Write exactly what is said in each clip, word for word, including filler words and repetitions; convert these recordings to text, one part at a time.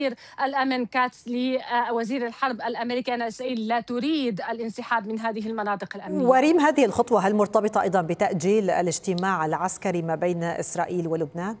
الأمن كاتس لوزير الحرب الأمريكي أن إسرائيل لا تريد الانسحاب من هذه المناطق الأمنية. وريم، هذه الخطوة هل مرتبطة أيضا بتأجيل الاجتماع العسكري ما بين إسرائيل ولبنان؟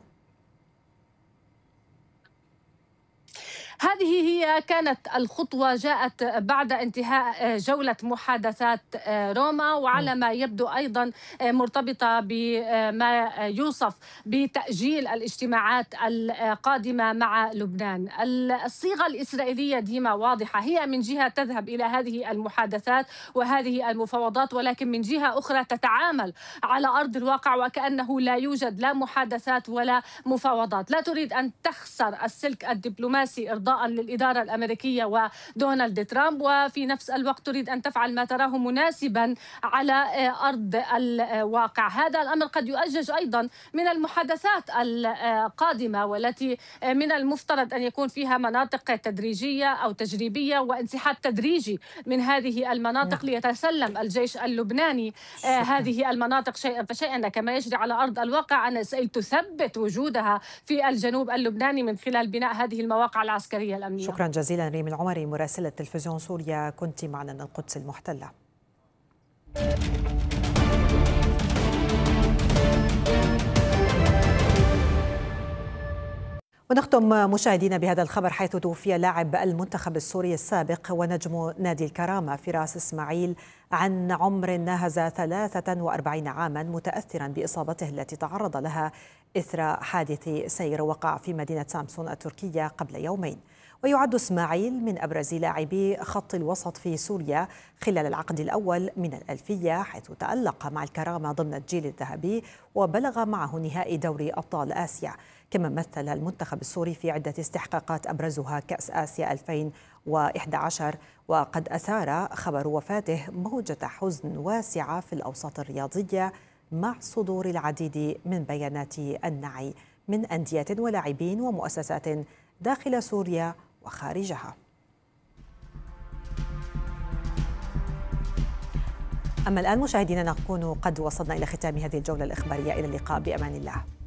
هذه هي كانت الخطوة، جاءت بعد انتهاء جولة محادثات روما، وعلى ما يبدو أيضا مرتبطة بما يوصف بتأجيل الاجتماعات القادمة مع لبنان. الصيغة الإسرائيلية ديما واضحة، هي من جهة تذهب إلى هذه المحادثات وهذه المفاوضات، ولكن من جهة أخرى تتعامل على أرض الواقع وكأنه لا يوجد لا محادثات ولا مفاوضات. لا تريد أن تخسر السلك الدبلوماسي إرضاء للإدارة الأمريكية ودونالد ترامب، وفي نفس الوقت تريد أن تفعل ما تراه مناسبا على أرض الواقع. هذا الأمر قد يؤجج أيضا من المحادثات القادمة، والتي من المفترض أن يكون فيها مناطق تدريجية أو تجريبية وانسحاب تدريجي من هذه المناطق ليتسلم الجيش اللبناني هذه المناطق شيئا فشيئا، كما يجري على أرض الواقع أن إسرائيل تثبت وجودها في الجنوب اللبناني من خلال بناء هذه المواقع العسكرية الأمنية. شكرا جزيلا ريم العمري، مراسلة تلفزيون سوريا، كنت معنا من القدس المحتلة. ونختم مشاهدينا بهذا الخبر، حيث توفي لاعب المنتخب السوري السابق ونجم نادي الكرامة فراس إسماعيل عن عمر ناهز ثلاثة وأربعين عاما، متأثرا بإصابته التي تعرض لها إثر حادث سير وقع في مدينة سامسون التركية قبل يومين. ويعد إسماعيل من أبرز لاعبي خط الوسط في سوريا خلال العقد الأول من الألفية، حيث تألق مع الكرامة ضمن الجيل الذهبي وبلغ معه نهائي دوري أبطال آسيا. كما مثل المنتخب السوري في عدة استحقاقات أبرزها كأس آسيا ألفين وإحدى عشر، وقد أثار خبر وفاته موجة حزن واسعة في الأوساط الرياضية، مع صدور العديد من بيانات النعي من أندية ولاعبين ومؤسسات داخل سوريا وخارجها. أما الآن مشاهدينا، نكون قد وصلنا إلى ختام هذه الجولة الإخبارية. إلى اللقاء، بأمان الله.